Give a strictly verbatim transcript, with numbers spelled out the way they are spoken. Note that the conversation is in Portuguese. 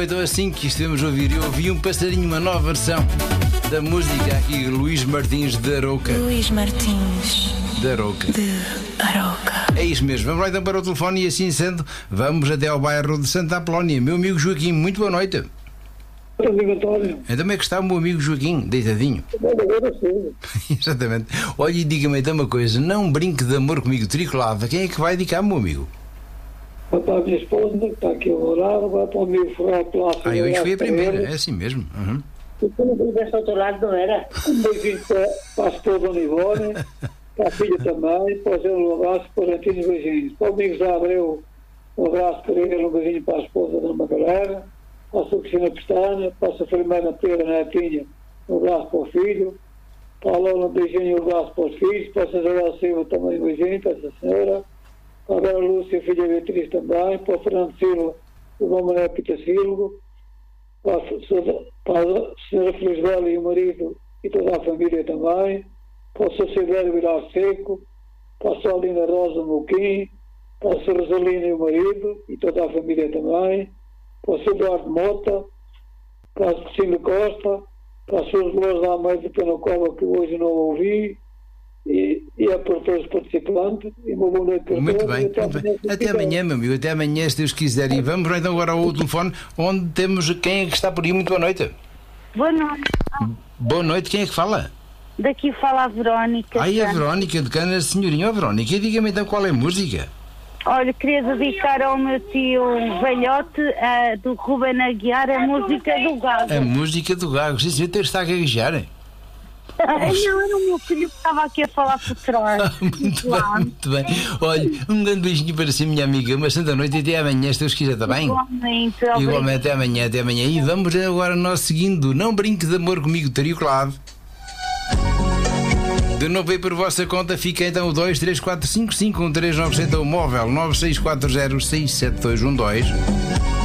foi então assim que estivemos a ouvir. Eu ouvi um passarinho, uma nova versão da música aqui, Luís Martins de Arouca. Luís Martins de Arouca. de Arouca. É isso mesmo. Vamos lá então para o telefone e assim sendo, vamos até ao bairro de Santa Apolónia. Meu amigo Joaquim, muito boa noite. Boa noite, António. Então como é que está o meu amigo Joaquim, deitadinho? Agora sim. Exatamente. Olha, e diga-me então uma coisa, não brinque de amor comigo, tricolava. Quem é que vai dedicar, meu amigo? Vai para a minha esposa, que está aqui a morar, vai para o meu Ferrari Plástico. Ah, eu hoje fui a primeira, é assim mesmo. Uhum. Tu não estiveste ao outro lado, não era? Um beijinho para, para a esposa Dona Ivone, para a filha também, para o Zé um abraço, para o Antônio beijinhos. Para o amigo Zé Abreu, um abraço para ele, um beijinho para a esposa Dona Magalera, para a sua Cristina Pestana, para a sua Filomena Pedro Netinha, um abraço para o filho, para a Lola um beijinho e um abraço para os filhos, para a Isabel Silva também um beijinho, para essa senhora, para a Vera Lúcia, a filha Beatriz também, para o Fernando Silva, o Dom Mané Pitacilgo, para a senhora Felizbela e o marido e toda a família também, para o senhor Silvério Vilar Seco, para a senhora Lina Rosa Moquim, para a senhora Rosalina e o marido e toda a família também, para o senhor Eduardo Mota, para a Cristina Costa, para a senhora Dolores da Almeida de Penacova, que hoje não ouvi, e, e a por todos os participantes, e uma boa noite para Muito todos. bem, Até, muito bem. amanhã, Até amanhã, meu amigo, até amanhã, se Deus quiser. E vamos então agora ao telefone, onde temos quem é que está por aí. Muito boa noite. Boa noite. Boa noite, quem é que fala? Daqui fala a Verónica. Ai, a Santos. Verónica de Canas, senhorinha. Ó, Verónica, diga-me então qual é a música. Olha, queria dedicar ao meu tio velhote, uh, do Ruben Aguiar, a música do Gago. A música do Gago. Sim, senhor, está a gaguejar. Não, era o meu filho que estava aqui a falar por trás. Ah, muito bem, muito bem. Olha, um grande beijinho para si, minha amiga. Uma santa noite e até amanhã, se Deus quiser, está bem? Igualmente. Igualmente, até amanhã, até amanhã. E vamos agora nós seguindo. Não brinque de amor comigo, Trio Clave. De novo aí por vossa conta, fica então o dois três quatro cinco cinco um três nove sete, o móvel nove seis quatro zero seis sete dois um dois.